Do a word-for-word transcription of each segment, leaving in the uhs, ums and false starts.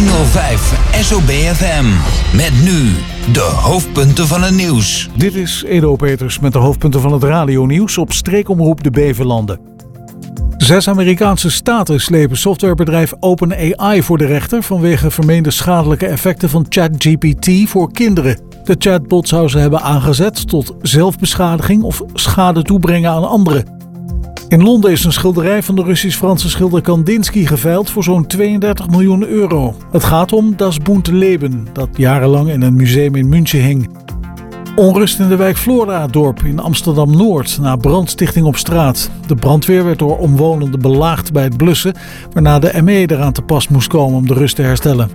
honderdvijf S O B F M. Met nu de hoofdpunten van het nieuws. Dit is Edo Peters met de hoofdpunten van het radionieuws op streekomroep de Beverlanden. Zes Amerikaanse staten slepen softwarebedrijf OpenAI voor de rechter vanwege vermeende schadelijke effecten van ChatGPT voor kinderen. De chatbot zou ze hebben aangezet tot zelfbeschadiging of schade toebrengen aan anderen. In Londen is een schilderij van de Russisch-Franse schilder Kandinsky geveild voor zo'n tweeëndertig miljoen euro. Het gaat om Das bunte Leben, dat jarenlang in een museum in München hing. Onrust in de wijk Flora-dorp in Amsterdam-Noord na brandstichting op straat. De brandweer werd door omwonenden belaagd bij het blussen, waarna de M E eraan te pas moest komen om de rust te herstellen.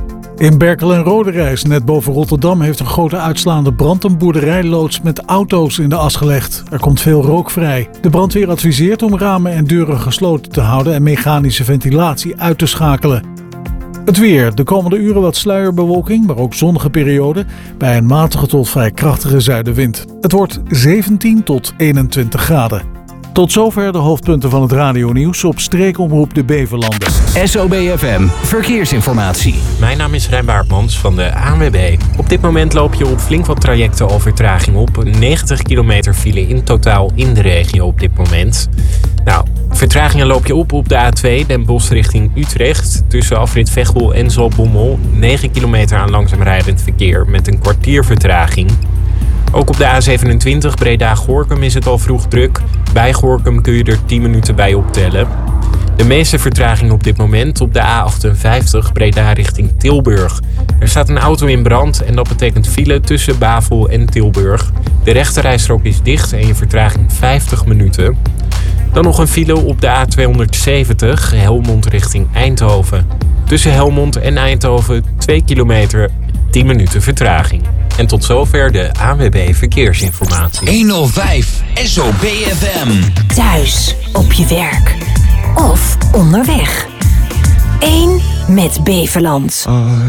In Berkel en Roderijs, net boven Rotterdam, heeft een grote uitslaande brand een boerderijloods met auto's in de as gelegd. Er komt veel rook vrij. De brandweer adviseert om ramen en deuren gesloten te houden en mechanische ventilatie uit te schakelen. Het weer. De komende uren wat sluierbewolking, maar ook zonnige periode bij een matige tot vrij krachtige zuidenwind. Het wordt zeventien tot eenentwintig graden. Tot zover de hoofdpunten van het radionieuws op streekomroep de Beverlanden. S O B F M Verkeersinformatie. Mijn naam is Rijn Baartmans van de A N W B. Op dit moment loop je op flink wat trajecten al vertraging op. negentig kilometer file in totaal in de regio op dit moment. Nou, vertragingen loop je op op de A twee Den Bosch richting Utrecht. Tussen afrit Veghel en Zaltbommel. negen kilometer aan langzaam rijdend verkeer met een kwartier vertraging. Ook op de A zevenentwintig Breda-Gorinchem is het al vroeg druk. Bij Gorinchem kun je er tien minuten bij optellen. De meeste vertraging op dit moment op de A achtenvijftig Breda richting Tilburg. Er staat een auto in brand en dat betekent file tussen Bavel en Tilburg. De rechterrijstrook is dicht en je vertraging vijftig minuten. Dan nog een file op de A tweehonderdzeventig Helmond richting Eindhoven. Tussen Helmond en Eindhoven twee kilometer, tien minuten vertraging. En tot zover de A N W B Verkeersinformatie. honderdvijf S O B F M. Thuis, op je werk of onderweg. Eén met Beverland.